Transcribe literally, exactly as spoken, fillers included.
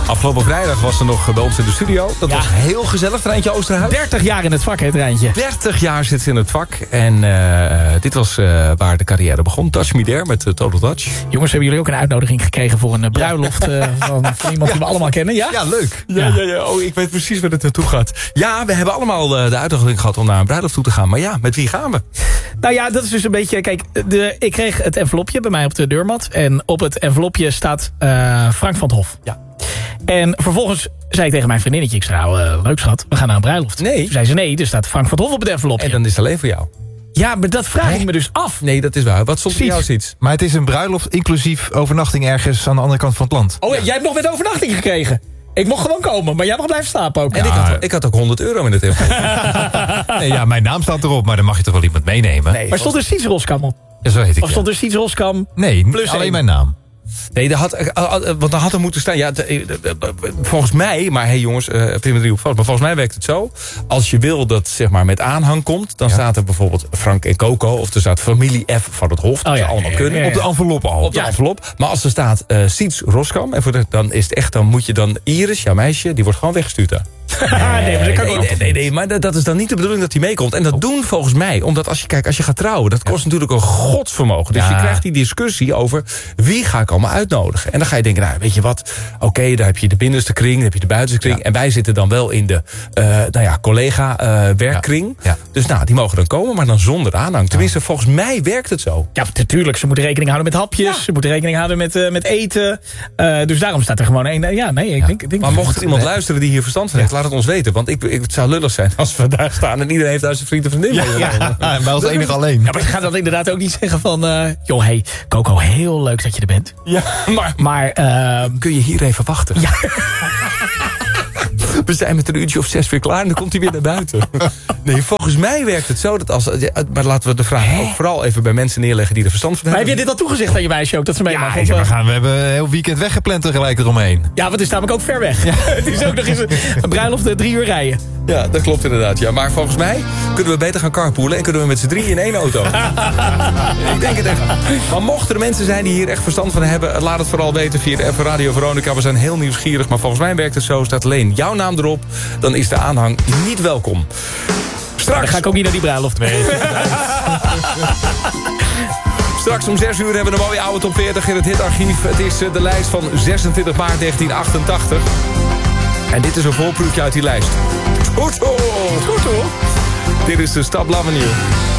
Afgelopen vrijdag was er nog bij ons in de studio. Dat ja. was heel gezellig, Treintje Oosterhuis. dertig jaar in het vak, hè, Treintje? dertig jaar zit ze in het vak. En uh, dit was uh, waar de carrière begon. Touch Me There met uh, Total Touch. Jongens, hebben jullie ook een uitnodiging gekregen voor een uh, bruiloft uh, van, van iemand ja. die we allemaal kennen? Ja, ja leuk. Ja, ja. Ja, ja. Oh, ik weet precies waar het naartoe gaat. Ja, we hebben allemaal uh, de uitnodiging gehad om naar een bruiloft toe te gaan. Maar ja, met wie gaan we? Nou ja, dat is dus een beetje... Kijk, de, ik kreeg het envelopje bij mij op de deurmat. En op het envelopje staat uh, Frank van 't Hof. Ja. En vervolgens zei ik tegen mijn vriendinnetje... Ik zei, nou, uh, leuk schat, we gaan naar een bruiloft. Nee. Toen zei ze, nee, er staat Frank van 't Hof op het envelopje. En dan is het alleen voor jou. Ja, maar dat vraag ik me dus af. Nee, dat is waar. Wat stond er jou iets? Maar het is een bruiloft inclusief overnachting ergens aan de andere kant van het land. Oh ja, jij hebt nog met overnachting gekregen. Ik mocht gewoon komen, maar jij mag blijven slapen ook. En ja. ik, had, ik had ook honderd euro in het envelopje. Nee, ja, mijn naam staat erop, maar dan mag je toch wel iemand meenemen? Nee, maar stond er Siets Roskam op? Ja, zo heet ik, of stond er Siets Roskam? Nee, plus alleen één. Mijn naam. Nee, dat had, want dan had er moeten staan... Ja, volgens mij, maar hé hey jongens, uh, prima drie op vast. Maar volgens mij werkt het zo. Als je wil dat zeg maar met aanhang komt... dan ja. staat er bijvoorbeeld Frank en Coco... of er staat familie F van het Hof. Dat oh, ja, allemaal ja, ja, kunnen. Ja, ja. Op de envelop al. Op de ja. envelop. Maar als er staat uh, Siets Roskam... en voor de, dan is het echt, dan moet je dan Iris, jouw meisje... die wordt gewoon weggestuurd daar. Nee, nee, maar dat kan nee, nee, nee, nee, maar dat, dat is dan niet de bedoeling dat hij meekomt. En dat oh. doen volgens mij, omdat als je, kijk, als je gaat trouwen... dat kost ja. natuurlijk een godsvermogen. Dus ja. je krijgt die discussie over wie ga ik allemaal uitnodigen. En dan ga je denken, nou, weet je wat... oké, okay, daar heb je de binnenste kring, daar heb je de buitenste kring... Ja. en wij zitten dan wel in de uh, nou ja, collega-werkkring. Uh, ja. Ja. Dus nou, die mogen dan komen, maar dan zonder aanhang. Tenminste, ja. volgens mij werkt het zo. Ja, natuurlijk. Ze moeten rekening houden met hapjes. Ja. Ze moeten rekening houden met, uh, met eten. Uh, dus daarom staat er gewoon één... Uh, ja, nee, ik ja. denk... denk maar mocht er iemand nee. luisteren die hier verstand van heeft... laat het ons weten, want ik, ik, het zou lullig zijn als we daar staan... en iedereen heeft daar zijn vriend of vriendin. Ja, ja. ja, wij als enige alleen. Ja, maar je gaat dan inderdaad ook niet zeggen van... Uh, joh, hey, Coco, heel leuk dat je er bent. Ja, maar... maar uh, kun je hier even wachten? Ja. We zijn met een uurtje of zes weer klaar en dan komt hij weer naar buiten. Nee, volgens mij werkt het zo dat als... Maar laten we de vraag Hè? ook vooral even bij mensen neerleggen die er verstand van hebben. Maar heb je dit al toegezegd aan je meisje ook, dat ze mee ja, mag? Ja, we, gaan, we hebben een heel weekend weggepland tegelijk eromheen. Ja, want het is namelijk ook ver weg. Ja. Het is ook nog eens een, een bruiloft drie uur rijden. Ja, dat klopt inderdaad. Ja, maar volgens mij kunnen we beter gaan carpoolen... en kunnen we met z'n drie in één auto. Ik denk het echt. Maar mochten er mensen zijn die hier echt verstand van hebben... laat het vooral weten via de app Radio Veronica. We zijn heel nieuwsgierig, maar volgens mij werkt het zo. Staat alleen jouw naam erop, dan is de aanhang niet welkom. Straks... Dan ga ik ook niet naar die bruiloft mee. Straks om zes uur hebben we een mooie oude top veertig in het hitarchief. Het is de lijst van zesentwintig maart negentien achtentachtig. En dit is een voorproefje uit die lijst. Goed hoor. Goed hoor. Dit is de Stap Avenue.